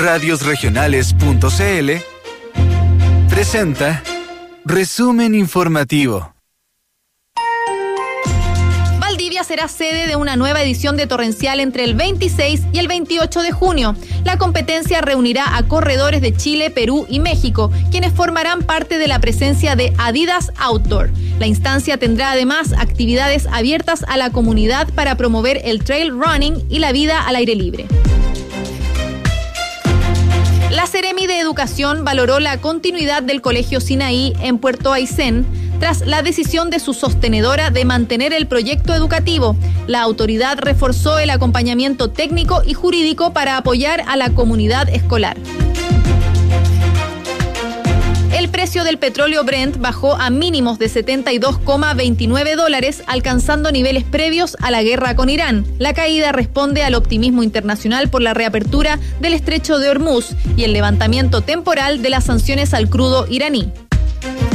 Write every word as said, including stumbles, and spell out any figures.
radios regionales punto c l presenta Resumen Informativo. Valdivia será sede de una nueva edición de Torrencial entre el veintiséis y el veintiocho de junio. La competencia reunirá a corredores de Chile, Perú y México, quienes formarán parte de la presencia de Adidas Outdoor. La instancia tendrá además actividades abiertas a la comunidad para promover el trail running y la vida al aire libre. La Seremi de Educación valoró la continuidad del Colegio Sinaí en Puerto Aysén tras la decisión de su sostenedora de mantener el proyecto educativo. La autoridad reforzó el acompañamiento técnico y jurídico para apoyar a la comunidad escolar. El precio del petróleo Brent bajó a mínimos de setenta y dos coma veintinueve dólares, alcanzando niveles previos a la guerra con Irán. La caída responde al optimismo internacional por la reapertura del estrecho de Hormuz y el levantamiento temporal de las sanciones al crudo iraní.